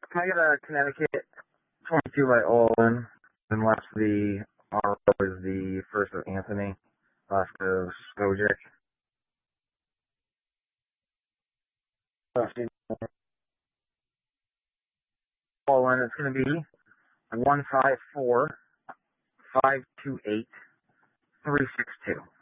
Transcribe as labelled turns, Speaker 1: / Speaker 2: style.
Speaker 1: Can I get a Connecticut 22 by Olin, unless the RO is the first of Anthony, last of Skojic? Olin, it's going to be 154-528-362.